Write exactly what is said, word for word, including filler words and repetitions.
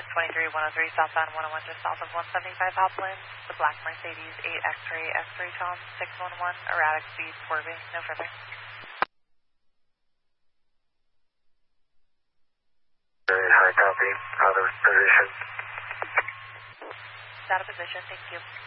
twenty-three one oh three southbound one oh one just south of one seventy-five Hopland. The black Mercedes eight X-ray S three Tom six one one, erratic speed, swerving, no further. Very high copy, out of position. Out of position, thank you.